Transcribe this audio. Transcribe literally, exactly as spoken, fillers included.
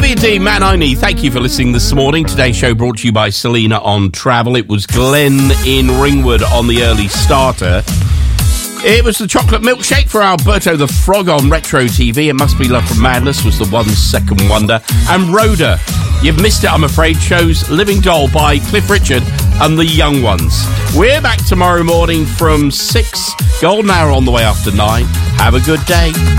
Heavy D, Man I Need. Thank you for listening this morning. Today's show brought to you by Selena on Travel. It was Glenn in Ringwood on the early starter. It was the chocolate milkshake for Alberto the Frog on Retro T V. It Must Be Love from Madness was the one second wonder. And Rhoda, you've missed it, I'm afraid, shows Living Doll by Cliff Richard and the Young Ones. We're back tomorrow morning from six. Golden hour on the way after nine. Have a good day.